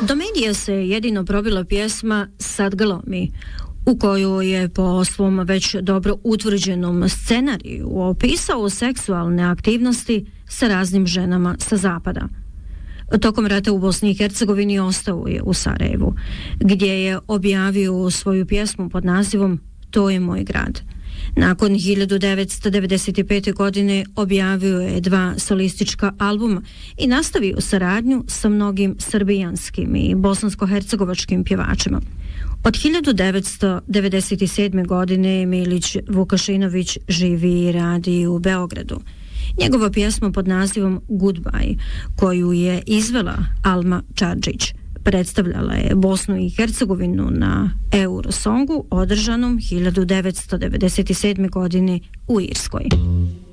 Do medija se jedino probila pjesma Sad glomi, u kojoj je po svom već dobro utvrđenom scenariju opisao seksualne aktivnosti sa raznim ženama sa zapada. Tokom rata u Bosni i Hercegovini ostao je u Sarajevu, gdje je objavio svoju pjesmu pod nazivom To je moj grad. Nakon 1995. godine objavio je 2 solistička albuma i nastavio saradnju sa mnogim srbijanskim i bosansko-hercegovačkim pjevačima. Od 1997. godine Milić Vukašinović živi i radi u Beogradu. Njegova pjesma pod nazivom Goodbye, koju je izvela Alma Čardžić, predstavljala je Bosnu i Hercegovinu na Eurosongu održanom 1997. godine u Irskoj.